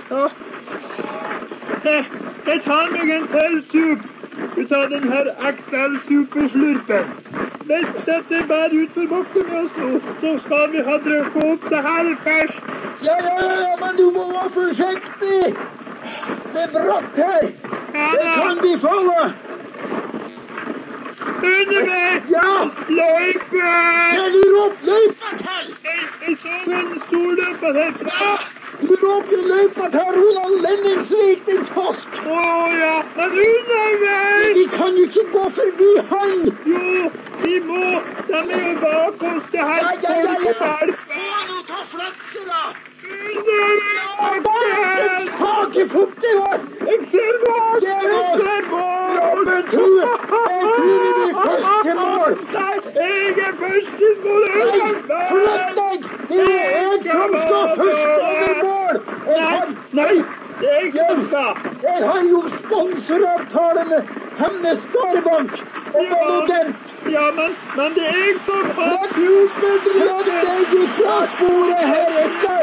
Ja. Jeg tar meg en til sup ut av den her XL-superslurpen. Hvis dette bærer ut for bakken med oss nå, så skal vi ha drøkket opp det her først. Ja, men du må være forsiktig. Det er bratt her. Det kan vi falle. Under meg! Ja! Løype! Ja, du råp løypa til! Jeg så en stor løype herfra. Ja! Du råp løypa til Roland Lenningsvik, din tosk! Ja, men under meg! Vi kan jo ikke gå forbi han! Jo, vi må. De er jo bak oss, det her folkevalg. Få nå ta flatse, da! Under meg! Tak i fuktet vår! Jeg ser bak! Jeg ser bak! Jeg tror vi blir først til mål! Nei, jeg er først til mål! Flytt deg! Det er jeg som står først over mål! Nei, jeg skal. Jeg har jo sponsoravtale med Hemnes Sparebank og Valodent. Ja, men det er jeg som har... Flytt deg fra sporet her! Jeg skal